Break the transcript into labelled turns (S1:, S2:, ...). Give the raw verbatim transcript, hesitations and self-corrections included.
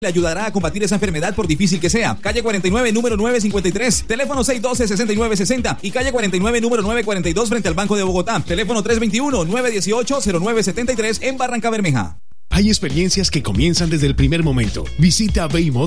S1: Le ayudará a combatir esa enfermedad por difícil que sea. Calle cuarenta y nueve, número nueve cincuenta y tres. Teléfono seis uno dos, seis nueve seis cero. Y calle cuarenta y nueve, número nueve cuarenta y dos, frente al Banco de Bogotá. Teléfono tres dos uno, nueve uno ocho, cero nueve siete tres en Barranca Bermeja.
S2: Hay experiencias que comienzan desde el primer momento. Visita Beimoto